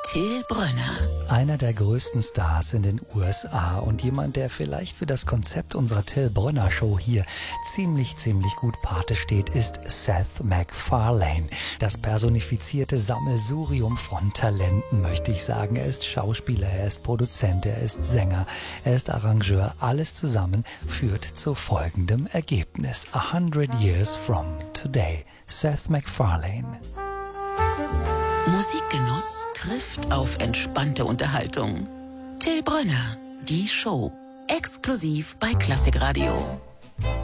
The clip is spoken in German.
Till Brönner. Einer der größten Stars in den USA und jemand, der vielleicht für das Konzept unserer Till Brönner Show hier ziemlich gut Pate steht, ist Seth MacFarlane. Das personifizierte Sammelsurium von Talenten, möchte ich sagen. Er ist Schauspieler, er ist Produzent, er ist Sänger, er ist Arrangeur. Alles zusammen führt zu folgendem Ergebnis. 100 Years from Today. Seth MacFarlane. Musikgenuss trifft auf entspannte Unterhaltung. Till Brönner, die Show. Exklusiv bei Klassikradio.